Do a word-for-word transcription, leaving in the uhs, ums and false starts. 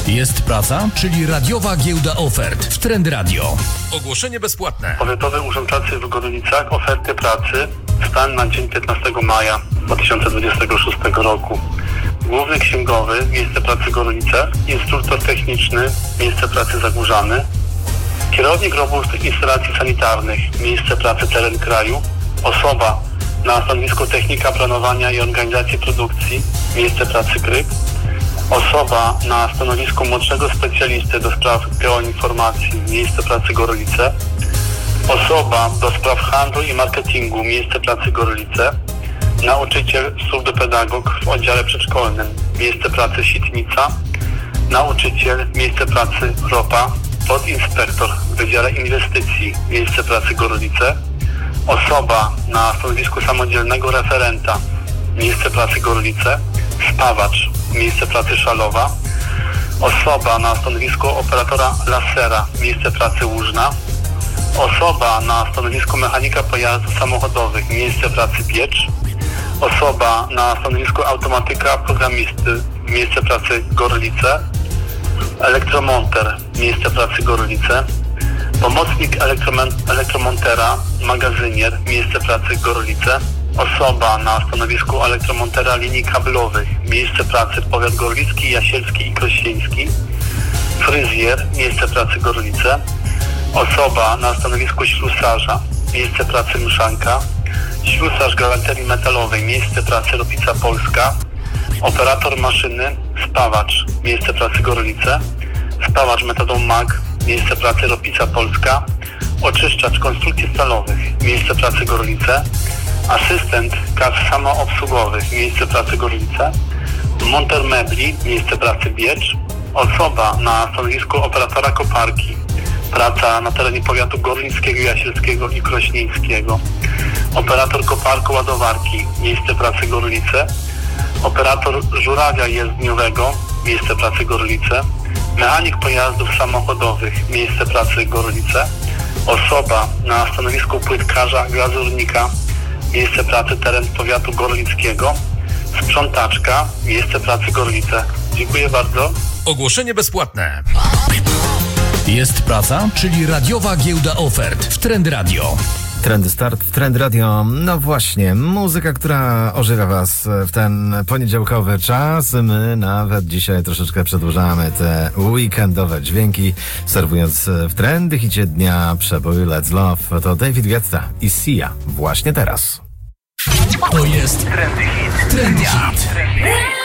Jest praca, czyli radiowa giełda ofert w Trend Radio. Ogłoszenie bezpłatne. Powiatowy Urząd Pracy w Gorlicach, oferty pracy, stan na dzień piętnastego maja dwa tysiące dwudziestego szóstego roku. Główny księgowy, miejsce pracy Gorlice, instruktor techniczny, miejsce pracy Zagórzany, kierownik robót instalacji sanitarnych, miejsce pracy teren kraju, osoba na stanowisku technika planowania i organizacji produkcji, miejsce pracy Kryk, osoba na stanowisku młodszego specjalisty do spraw geoinformacji, miejsce pracy Gorlice, osoba do spraw handlu i marketingu, miejsce pracy Gorlice, nauczyciel surdopedagog w oddziale przedszkolnym, miejsce pracy Sitnica, nauczyciel, miejsce pracy Ropa, podinspektor w Wydziale Inwestycji, miejsce pracy Gorlice, osoba na stanowisku samodzielnego referenta, miejsce pracy Gorlice, spawacz, miejsce pracy Szalowa, osoba na stanowisku operatora lasera, miejsce pracy Łużna, osoba na stanowisku mechanika pojazdów samochodowych, miejsce pracy Biecz, osoba na stanowisku automatyka programisty, miejsce pracy Gorlice, elektromonter, miejsce pracy Gorlice, pomocnik elektromen- elektromontera, magazynier, miejsce pracy Gorlice, osoba na stanowisku elektromontera linii kablowych, miejsce pracy powiat gorlicki, jasielski i krościeński, fryzjer, miejsce pracy Gorlice, osoba na stanowisku ślusarza, miejsce pracy Mszanka, ślusarz galanterii metalowej, miejsce pracy Ropica Polska, operator maszyny, spawacz, miejsce pracy Gorlice, spawacz metodą M A G, miejsce pracy Ropica Polska, oczyszczacz konstrukcji stalowych, miejsce pracy Gorlice, asystent kas samoobsługowych, miejsce pracy Gorlice, monter mebli, miejsce pracy Biecz, osoba na stanowisku operatora koparki, praca na terenie powiatu gorlickiego, jasielskiego i krośnieńskiego, operator koparko-ładowarki, miejsce pracy Gorlice, operator żurawia jezdniowego, miejsce pracy Gorlice, mechanik pojazdów samochodowych, miejsce pracy Gorlice, osoba na stanowisku płytkarza, glazurnika, miejsce pracy teren powiatu gorlickiego, sprzątaczka, miejsce pracy Gorlice. Dziękuję bardzo. Ogłoszenie bezpłatne. Jest praca, czyli radiowa giełda ofert w Trend Radio. Trendy Start w Trend Radio. No właśnie, muzyka, która ożywia was w ten poniedziałkowy czas. My nawet dzisiaj troszeczkę przedłużamy te weekendowe dźwięki, serwując w trendy hicie dnia przebój Let's Love. To David Guetta i Sia właśnie teraz. To jest Trendy Hit. Trendy Hit.